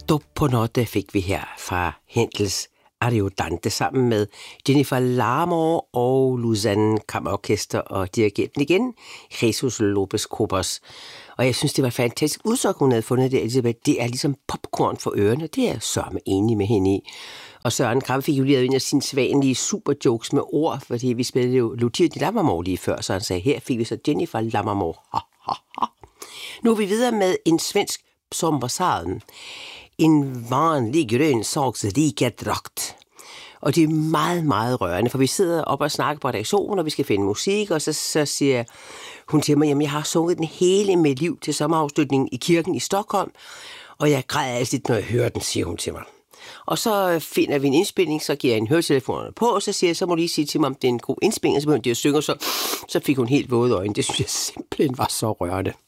Dopo notte fik vi her fra Händels Ariodante sammen med Jennifer Larmore og Lausanne Kammerorkester og dirigenten igen, Jesus Lopez Cobos. Og jeg synes, det var fantastisk udsøg, hun havde fundet det, Elisabeth. Det er ligesom popcorn for ørerne. Det er jeg sørme enig med hende i. Og Søren Krabbe fik jo lige en af sine svanlige superjokes med ord, fordi vi spillede jo Lucia di Lammermoor lige før, så han sagde, her fik vi så Jennifer Lammermoor. Nu er vi videre med en svensk sommersalen. En vanlig grøntsagsrika dragt. Og det er meget, meget rørende, for vi sidder op og snakker på redaktionen, og vi skal finde musik, og så siger hun til mig, jamen jeg har sunget den hele mit liv til sommerafslutningen i kirken i Stockholm, og jeg græder altid, når jeg hører den, siger hun til mig. Og så finder vi en indspilning, så giver jeg en høretelefonerne på, og så siger jeg, så må du lige sige til mig, om det er en god indspilning, så begyndte de at synge, og så fik hun helt våde øjne. Det synes jeg simpelthen var så rørende.